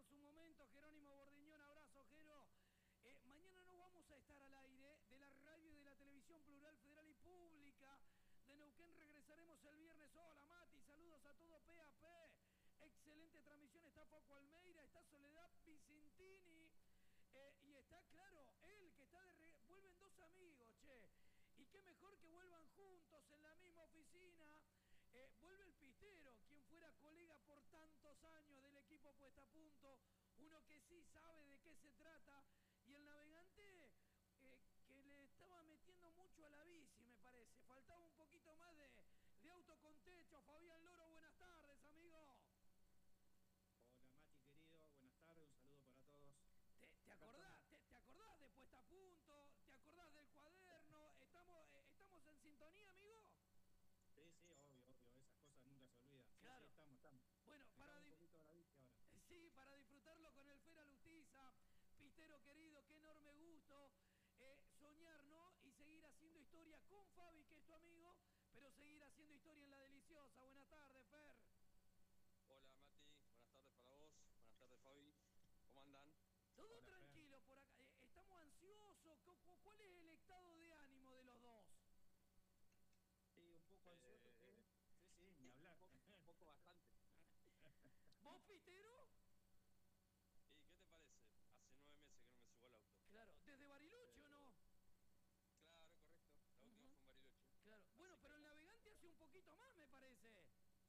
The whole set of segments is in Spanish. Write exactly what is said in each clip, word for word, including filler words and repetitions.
en su momento, Jerónimo Bordiñón, abrazo, Jero. Eh, mañana no vamos a estar al aire de la radio y de la televisión plural, federal y pública de Neuquén. Regresaremos el viernes. Hola, Mati, saludos a todo P A P. Excelente transmisión, está Paco Almeida, está Soledad Vicentini, eh, y está, claro, él que está de... Re... Vuelven dos amigos, che. Y qué mejor que vuelvan juntos en la misma oficina. Eh, vuelve el Pistero, quien fuera colega por tantos años del equipo Puesta a Punto, uno que sí sabe de qué se trata, y el navegante eh, que le estaba metiendo mucho a la bici, me parece. Faltaba un poquito más de, de auto con techo. Fabián Loro, buenas tardes, amigo. Hola Mati querido, buenas tardes, un saludo para todos. ¿Te, te, acordás, te, ¿Te acordás de Puesta a Punto? ¿Te acordás del cuaderno? ¿Estamos, eh, ¿Estamos en sintonía, amigo? Sí, sí, obvio, obvio, esas cosas nunca se olvidan. Sí, Claro. Sí, estamos, estamos. Bueno, para, un poquito de la bici ahora. Sí, para disfrutarlo con el Fera Lustiza. Pistero querido, qué enorme gusto eh, soñar, ¿no? Y seguir haciendo historia con Fabi, que es tu amigo, pero seguir haciendo historia en La Deliciosa. Buenas tardes, Fer. Hola Mati, buenas tardes para vos, buenas tardes Fabi, ¿cómo andan? Todo Hola, tranquilo Fer. Por acá, eh, estamos ansiosos. ¿Cuál es el estado de ánimo de los dos? Sí, un poco ansioso, Eh, que... Sí, sí, ni hablar. Un poco, un poco bastante. ¿Vos, Pistero? ¿Y qué te parece? Hace nueve meses que no me subo al auto. Claro, ¿desde Bariloche eh, o no? Claro, correcto, la uh-huh. última fue en Bariloche. Claro, bueno, Así pero el navegante hace un poquito más, me parece.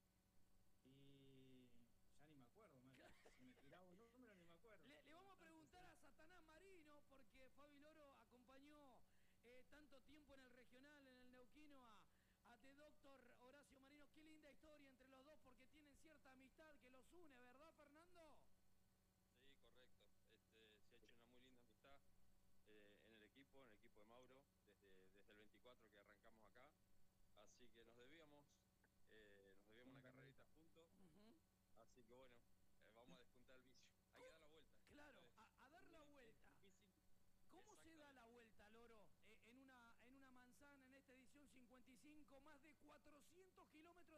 Y ya ni me acuerdo, man. Si me tiraba un número ni me acuerdo. Le, le vamos a preguntar a Satanás Marino, porque Fabi Loro acompañó eh, tanto tiempo en el regional, en el neuquino, a, a The Doctor Horacio Marino. Qué linda historia entre los dos, porque tienen cierta amistad que los une, ¿verdad, Fernando? Sí, correcto. Este, se ha hecho una muy linda amistad eh, en el equipo, en el equipo de Mauro, desde, desde el veinticuatro que arrancamos acá. Así que nos debíamos, eh, nos debíamos una carrerita juntos. Uh-huh. Así que bueno, eh, vamos a despuntar el vicio. Hay que dar la vuelta. Claro, a, a dar la vuelta. Es difícil. ¿Cómo se da la vuelta, Loro, eh, en, una, en una manzana, en esta edición cincuenta y cinco, más de cuatrocientos kilómetros